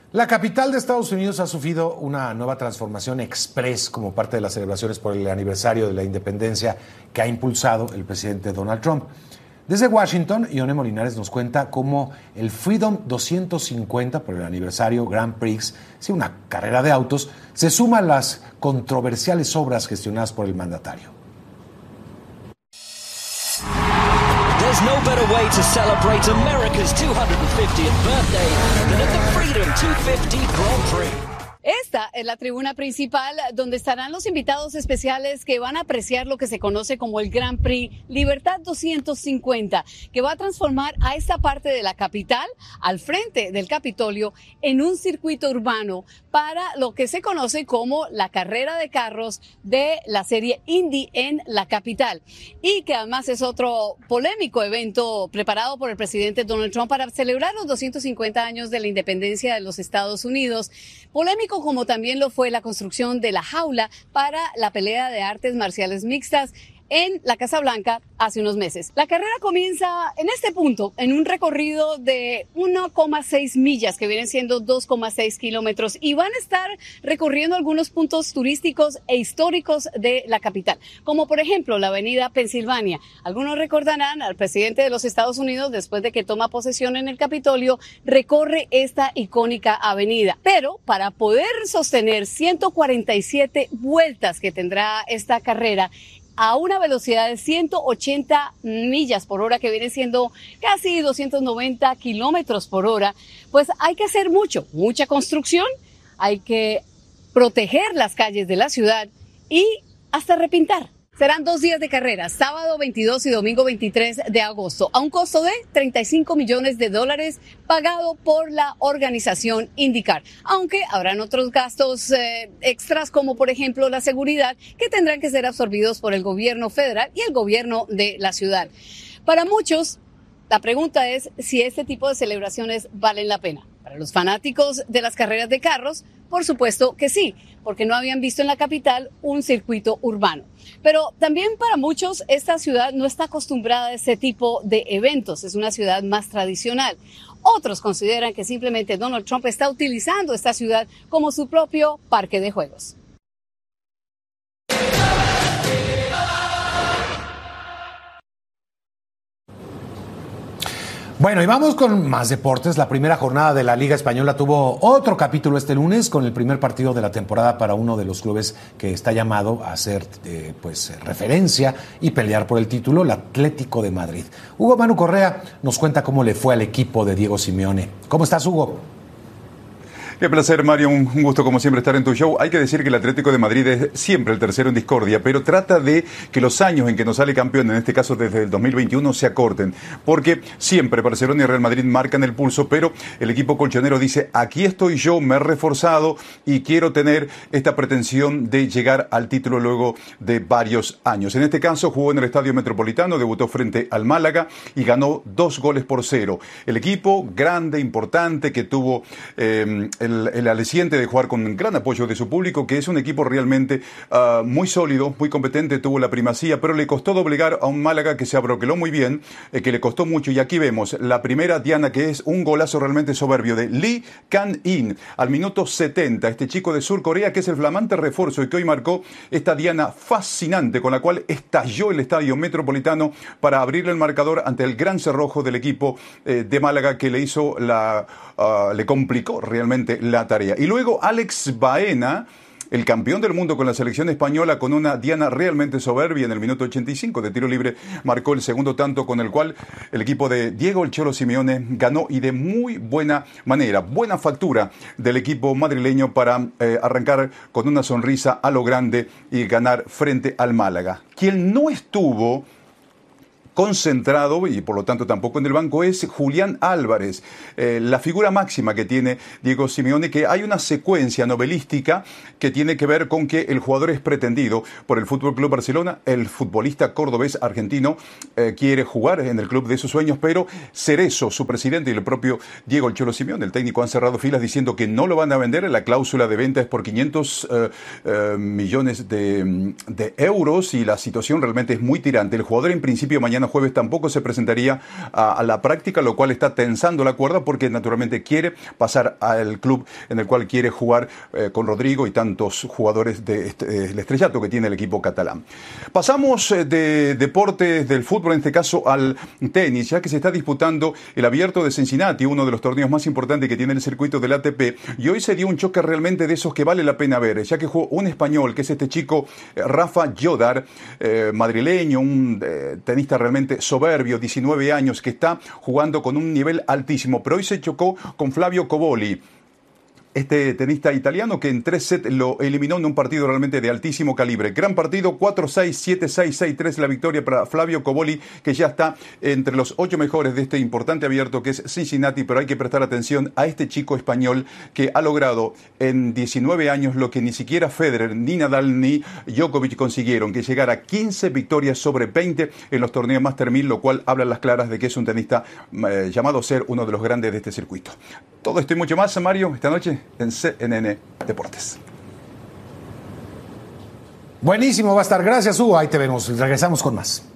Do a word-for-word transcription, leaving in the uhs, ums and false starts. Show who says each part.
Speaker 1: La capital de Estados Unidos ha sufrido una nueva transformación express como parte de las celebraciones por el aniversario de la independencia que ha impulsado el presidente Donald Trump. Desde Washington, Ione Molinares nos cuenta cómo el Freedom doscientos cincuenta por el aniversario Grand Prix, sí, una carrera de autos, se suma a las controversiales obras gestionadas por el mandatario.
Speaker 2: There's no better way to celebrate America's two hundred fiftieth birthday than at the Freedom doscientos cincuenta Grand Prix.
Speaker 3: Esta es la tribuna principal donde estarán los invitados especiales que van a apreciar lo que se conoce como el Grand Prix Libertad doscientos cincuenta, que va a transformar a esta parte de la capital, al frente del Capitolio, en un circuito urbano para lo que se conoce como la carrera de carros de la serie Indy en la capital. Y que además es otro polémico evento preparado por el presidente Donald Trump para celebrar los doscientos cincuenta años de la independencia de los Estados Unidos. Polémico como también lo fue la construcción de la jaula para la pelea de artes marciales mixtas en la Casa Blanca hace unos meses. La carrera comienza en este punto, en un recorrido de uno coma seis millas, que vienen siendo dos coma seis kilómetros, y van a estar recorriendo algunos puntos turísticos e históricos de la capital, como por ejemplo la avenida Pensilvania. Algunos recordarán al presidente de los Estados Unidos, después de que toma posesión en el Capitolio, recorre esta icónica avenida. Pero para poder sostener ciento cuarenta y siete vueltas que tendrá esta carrera, a una velocidad de ciento ochenta millas por hora, que viene siendo casi doscientos noventa kilómetros por hora, pues hay que hacer mucho, mucha construcción, hay que proteger las calles de la ciudad y hasta repintar. Serán dos días de carrera, sábado veintidós y domingo veintitrés de agosto, a un costo de treinta y cinco millones de dólares pagado por la organización IndyCar, aunque habrán otros gastos eh, extras, como por ejemplo la seguridad, que tendrán que ser absorbidos por el gobierno federal y el gobierno de la ciudad. Para muchos, la pregunta es si este tipo de celebraciones valen la pena. Para los fanáticos de las carreras de carros, por supuesto que sí, porque no habían visto en la capital un circuito urbano. Pero también para muchos esta ciudad no está acostumbrada a este tipo de eventos, es una ciudad más tradicional. Otros consideran que simplemente Donald Trump está utilizando esta ciudad como su propio parque de juegos.
Speaker 1: Bueno, y vamos con más deportes. La primera jornada de la Liga Española tuvo otro capítulo este lunes con el primer partido de la temporada para uno de los clubes que está llamado a hacer eh, pues, referencia y pelear por el título, el Atlético de Madrid. Hugo Manu Correa nos cuenta cómo le fue al equipo de Diego Simeone. ¿Cómo estás, Hugo?
Speaker 4: Qué placer, Mario, un, un gusto como siempre estar en tu show. Hay que decir que el Atlético de Madrid es siempre el tercero en discordia, pero trata de que los años en que nos sale campeón, en este caso desde el dos mil veintiuno, se acorten, porque siempre Barcelona y Real Madrid marcan el pulso, pero el equipo colchonero dice, aquí estoy yo, me he reforzado y quiero tener esta pretensión de llegar al título luego de varios años. En este caso jugó en el Estadio Metropolitano, debutó frente al Málaga y ganó dos goles por cero. El equipo grande, importante, que tuvo eh, El, el aliciente de jugar con gran apoyo de su público, que es un equipo realmente uh, muy sólido, muy competente, tuvo la primacía, pero le costó doblegar a un Málaga que se abroqueló muy bien, eh, que le costó mucho, y aquí vemos la primera diana, que es un golazo realmente soberbio de Lee Kang-in, al minuto setenta, este chico de Sur Corea, que es el flamante refuerzo y que hoy marcó esta diana fascinante, con la cual estalló el Estadio Metropolitano para abrirle el marcador ante el gran cerrojo del equipo eh, de Málaga, que le hizo la, uh, le complicó realmente la tarea. Y luego Alex Baena, el campeón del mundo con la selección española, con una diana realmente soberbia, en el minuto ochenta y cinco de tiro libre marcó el segundo tanto, con el cual el equipo de Diego El Cholo Simeone ganó, y de muy buena manera. Buena factura del equipo madrileño para eh, arrancar con una sonrisa a lo grande y ganar frente al Málaga. Quien no estuvo concentrado y por lo tanto tampoco en el banco es Julián Álvarez, eh, la figura máxima que tiene Diego Simeone, que hay una secuencia novelística que tiene que ver con que el jugador es pretendido por el F C Barcelona, el futbolista cordobés argentino eh, quiere jugar en el club de sus sueños, pero Cerezo, su presidente, y el propio Diego El Cholo Simeone, el técnico, han cerrado filas diciendo que no lo van a vender. La cláusula de venta es por quinientos eh, eh, millones de, de euros y la situación realmente es muy tirante. El jugador en principio mañana mañana jueves tampoco se presentaría a, a la práctica, lo cual está tensando la cuerda porque naturalmente quiere pasar al club en el cual quiere jugar eh, con Rodrigo y tantos jugadores del de, de, estrellato que tiene el equipo catalán. Pasamos eh, de deportes del fútbol, en este caso al tenis, ya que se está disputando el Abierto de Cincinnati, uno de los torneos más importantes que tiene el circuito del A T P, y hoy se dio un choque realmente de esos que vale la pena ver, ya que jugó un español, que es este chico eh, Rafa Jodar, eh, madrileño, un eh, tenista realmente soberbio, diecinueve años, que está jugando con un nivel altísimo, pero hoy se chocó con Flavio Cobolli, este tenista italiano que en tres sets lo eliminó en un partido realmente de altísimo calibre. Gran partido, cuatro seis, siete seis, seis tres, la victoria para Flavio Cobolli, que ya está entre los ocho mejores de este importante abierto que es Cincinnati, pero hay que prestar atención a este chico español que ha logrado en diecinueve años lo que ni siquiera Federer, ni Nadal, ni Djokovic consiguieron, que llegar a quince victorias sobre veinte en los torneos Master mil, lo cual habla a las claras de que es un tenista eh, llamado a ser uno de los grandes de este circuito. Todo esto y mucho más, Mario, esta noche en C N N Deportes.
Speaker 1: Buenísimo, va a estar. Gracias, Hugo. Ahí te vemos. Regresamos con más.